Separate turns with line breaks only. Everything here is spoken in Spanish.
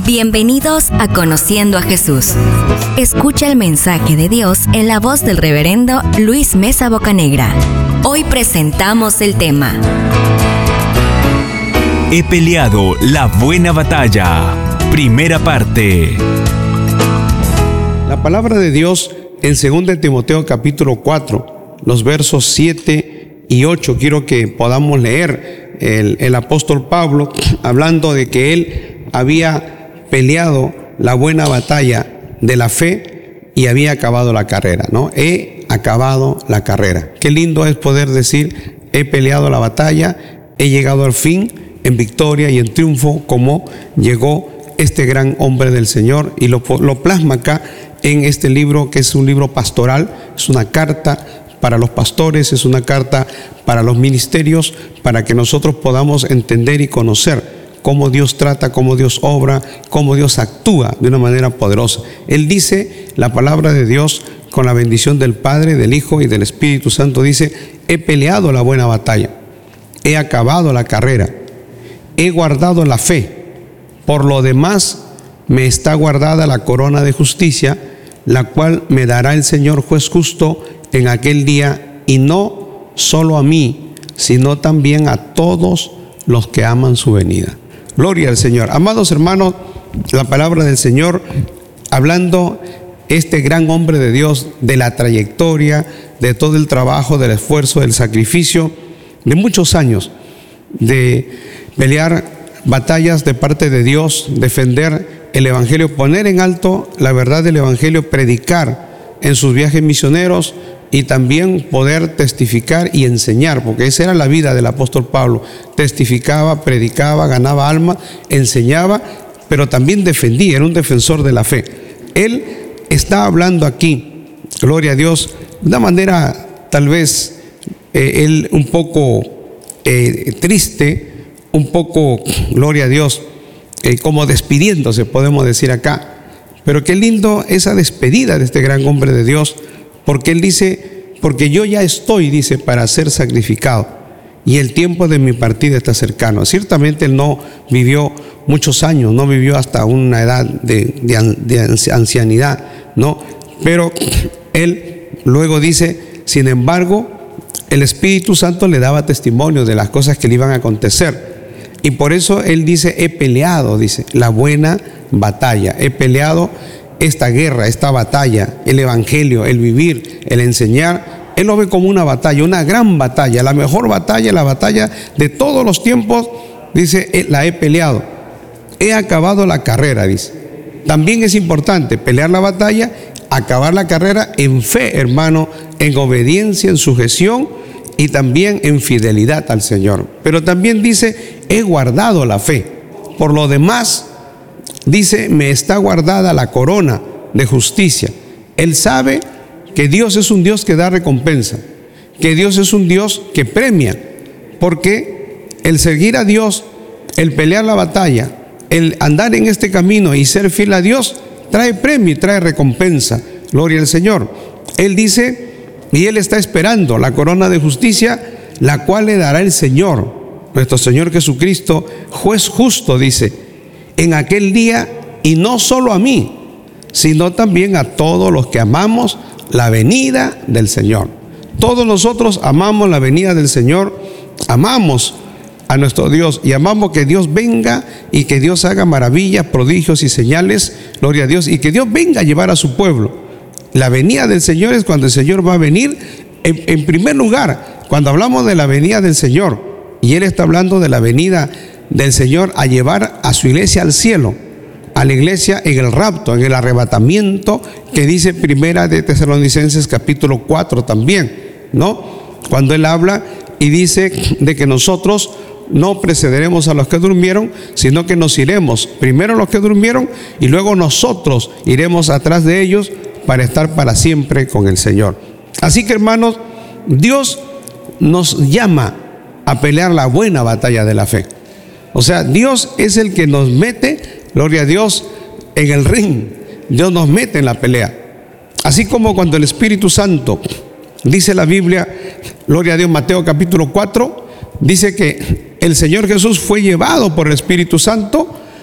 Bienvenidos a Conociendo a Jesús. Escucha el mensaje de Dios en la voz del reverendo Luis Mesa Bocanegra. Hoy presentamos el tema:
He peleado la buena batalla. Primera parte.
La palabra de Dios en 2 Timoteo capítulo 4, los versos 7 y 8, quiero que podamos leer el apóstol Pablo hablando de que él había peleado la buena batalla de la fe y había acabado la carrera, ¿no? He acabado la carrera. Qué lindo es poder decir: he peleado la batalla, he llegado al fin en victoria y en triunfo, como llegó este gran hombre del Señor, y lo plasma acá en este libro, que es un libro pastoral, es una carta para los pastores, es una carta para los ministerios, para que nosotros podamos entender y conocer cómo Dios trata, cómo Dios obra, cómo Dios actúa de una manera poderosa. Él dice, la palabra de Dios, con la bendición del Padre, del Hijo y del Espíritu Santo, dice: he peleado la buena batalla, he acabado la carrera, he guardado la fe. Por lo demás, me está guardada la corona de justicia, la cual me dará el Señor juez justo en aquel día, y no solo a mí, sino también a todos los que aman su venida. Gloria al Señor. Amados hermanos, la palabra del Señor, hablando este gran hombre de Dios, de la trayectoria, de todo el trabajo, del esfuerzo, del sacrificio, de muchos años, de pelear batallas de parte de Dios, defender el Evangelio, poner en alto la verdad del Evangelio, predicar en sus viajes misioneros y también poder testificar y enseñar, porque esa era la vida del apóstol Pablo. Testificaba, predicaba, ganaba alma, enseñaba, pero también defendía, era un defensor de la fe. Él está hablando aquí, gloria a Dios, de una manera tal vez él un poco triste, un poco, gloria a Dios, como despidiéndose, podemos decir acá. Pero qué lindo esa despedida de este gran hombre de Dios, porque él dice: porque yo ya estoy, dice, para ser sacrificado, y el tiempo de mi partida está cercano. Ciertamente él no vivió muchos años, no vivió hasta una edad de ancianidad, ¿no? Pero él luego dice: sin embargo, el Espíritu Santo le daba testimonio de las cosas que le iban a acontecer. Y por eso él dice: he peleado, dice, la buena batalla. He peleado esta guerra, esta batalla, el Evangelio, el vivir, el enseñar. Él lo ve como una batalla, una gran batalla, la mejor batalla, la batalla de todos los tiempos. Dice: la he peleado, he acabado la carrera, dice. También es importante pelear la batalla, acabar la carrera en fe, hermano, en obediencia, en sujeción y también en fidelidad al Señor. Pero también dice: he guardado la fe. Por lo demás, dice, me está guardada la corona de justicia. Él sabe que Dios es un Dios que da recompensa, que Dios es un Dios que premia, porque el seguir a Dios, el pelear la batalla, el andar en este camino y ser fiel a Dios, trae premio y trae recompensa. Gloria al Señor. Él dice, y él está esperando la corona de justicia, la cual le dará el Señor, nuestro Señor Jesucristo, juez justo, dice, en aquel día, y no solo a mí, sino también a todos los que amamos la venida del Señor. Todos nosotros amamos la venida del Señor, amamos a nuestro Dios y amamos que Dios venga y que Dios haga maravillas, prodigios y señales, gloria a Dios, y que Dios venga a llevar a su pueblo. La venida del Señor es cuando el Señor va a venir. En primer lugar, cuando hablamos de la venida del Señor, y Él está hablando de la venida del Señor a llevar a su iglesia al cielo, a la iglesia en el rapto, en el arrebatamiento, que dice Primera de Tesalonicenses capítulo 4 también, ¿no? Cuando Él habla y dice de que nosotros no precederemos a los que durmieron, sino que nos iremos primero los que durmieron y luego nosotros iremos atrás de ellos para estar para siempre con el Señor. Así que, hermanos, Dios nos llama a pelear la buena batalla de la fe. O sea, Dios es el que nos mete, gloria a Dios, en el ring. Dios nos mete en la pelea. Así como cuando el Espíritu Santo, dice la Biblia, gloria a Dios, Mateo capítulo 4, dice que el Señor Jesús fue llevado por el Espíritu Santo